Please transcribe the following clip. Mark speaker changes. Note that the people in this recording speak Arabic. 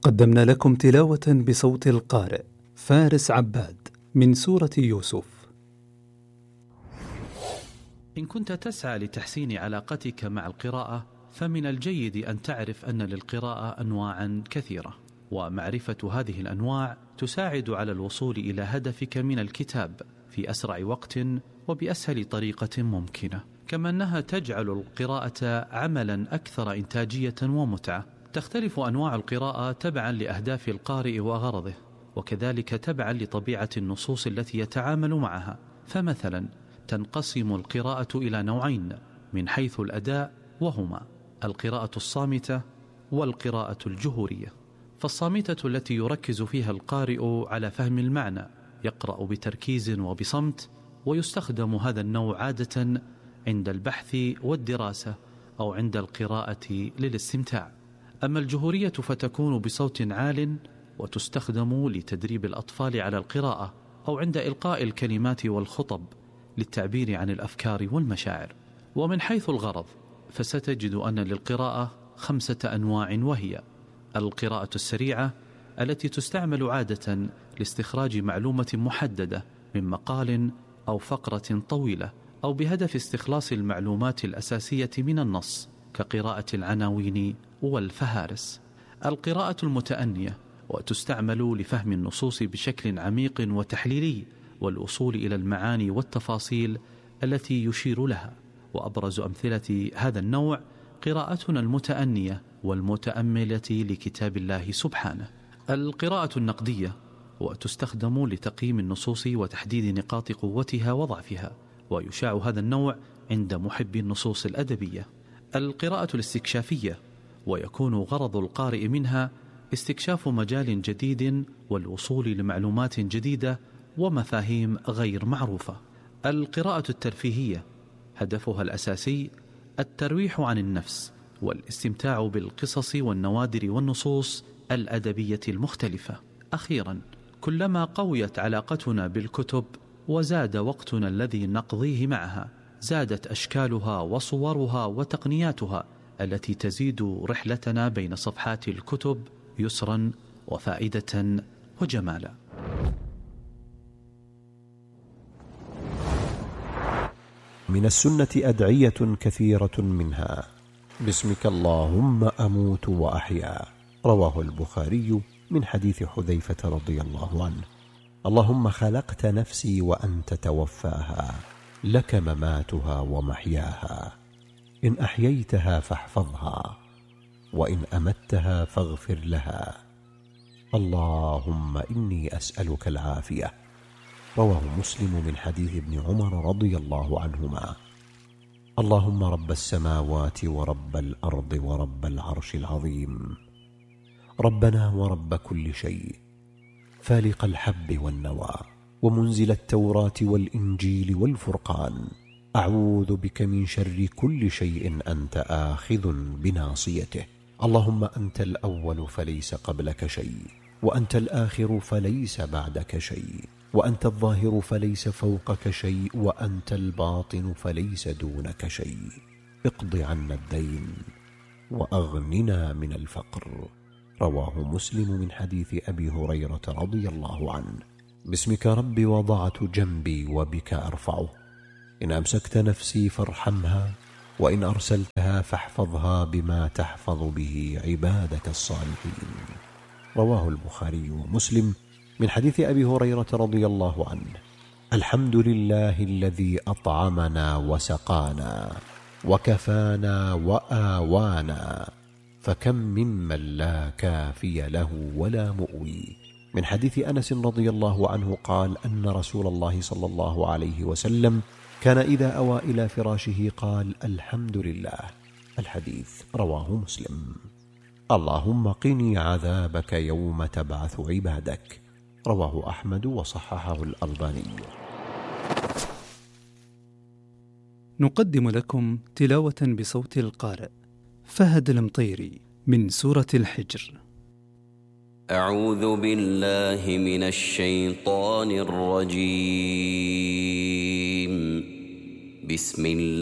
Speaker 1: قدمنا لكم تلاوة بصوت القارئ فارس عباد من سورة يوسف.
Speaker 2: إن كنت تسعى لتحسين علاقتك مع القراءة، فمن الجيد أن تعرف أن للقراءة أنواعا كثيرة، ومعرفة هذه الأنواع تساعد على الوصول إلى هدفك من الكتاب في أسرع وقت وبأسهل طريقة ممكنة، كما أنها تجعل القراءة عملا أكثر إنتاجية ومتعة. تختلف أنواع القراءة تبعا لأهداف القارئ وغرضه، وكذلك تبعا لطبيعة النصوص التي يتعامل معها. فمثلا تنقسم القراءة إلى نوعين من حيث الأداء، وهما القراءة الصامتة والقراءة الجهورية. فالصامتة التي يركز فيها القارئ على فهم المعنى، يقرأ بتركيز وبصمت، ويستخدم هذا النوع عادة عند البحث والدراسة أو عند القراءة للاستمتاع. أما الجهورية فتكون بصوت عال، وتستخدم لتدريب الأطفال على القراءة أو عند إلقاء الكلمات والخطب للتعبير عن الأفكار والمشاعر. ومن حيث الغرض فستجد أن للقراءة 5 أنواع، وهي القراءة السريعة التي تستعمل عادة لاستخراج معلومة محددة من مقال أو فقرة طويلة، أو بهدف استخلاص المعلومات الأساسية من النص كقراءة العناوين والفهارس. القراءة المتأنية، وتستعمل لفهم النصوص بشكل عميق وتحليلي والوصول إلى المعاني والتفاصيل التي يشير لها. وأبرز أمثلة هذا النوع قراءتنا المتأنية والمتأملة لكتاب الله سبحانه. القراءة النقدية، وتستخدم لتقييم النصوص وتحديد نقاط قوتها وضعفها، ويشاع هذا النوع عند محبي النصوص الأدبية. القراءة الاستكشافية، ويكون غرض القارئ منها استكشاف مجال جديد والوصول لمعلومات جديدة ومفاهيم غير معروفة. القراءة الترفيهية، هدفها الأساسي الترويح عن النفس والاستمتاع بالقصص والنوادر والنصوص الأدبية المختلفة. أخيرا، كلما قويت علاقتنا بالكتب وزاد وقتنا الذي نقضيه معها، زادت أشكالها وصورها وتقنياتها التي تزيد رحلتنا بين صفحات الكتب يسرا وفائدة وجمالا.
Speaker 3: من السنة أدعية كثيرة، منها باسمك اللهم أموت وأحيا، رواه البخاري من حديث حذيفة رضي الله عنه: اللهم خلقت نفسي وأنت توفاها، لك مماتها ومحياها، إن أحييتها فاحفظها، وإن أمتها فاغفر لها، اللهم إني أسألك العافية، رواه مسلم من حديث ابن عمر رضي الله عنهما: اللهم رب السماوات ورب الأرض ورب العرش العظيم، ربنا ورب كل شيء، فالق الحب والنوى، ومنزل التوراة والإنجيل والفرقان، أعوذ بك من شر كل شيء أنت آخذ بناصيته، اللهم أنت الأول فليس قبلك شيء، وأنت الآخر فليس بعدك شيء، وأنت الظاهر فليس فوقك شيء، وأنت الباطن فليس دونك شيء، اقض عنا الدين وأغننا من الفقر، رواه مسلم من حديث أبي هريرة رضي الله عنه: باسمك ربي وضعت جنبي وبك أرفعه، إن أمسكت نفسي فارحمها، وإن أرسلتها فاحفظها بما تحفظ به عبادك الصالحين، رواه البخاري ومسلم من حديث أبي هريرة رضي الله عنه: الحمد لله الذي أطعمنا وسقانا وكفانا وآوانا، فكم ممن لا كافي له ولا مؤوي. من حديث أنس رضي الله عنه قال أن رسول الله صلى الله عليه وسلم كان إذا أوى إلى فراشه قال: الحمد لله. الحديث رواه مسلم. اللهم قني عذابك يوم تبعث عبادك، رواه أحمد وصححه الألباني.
Speaker 1: نقدم لكم تلاوة بصوت القارئ فهد المطيري من سورة الحجر.
Speaker 4: أعوذ بالله من الشيطان الرجيم. بسم الله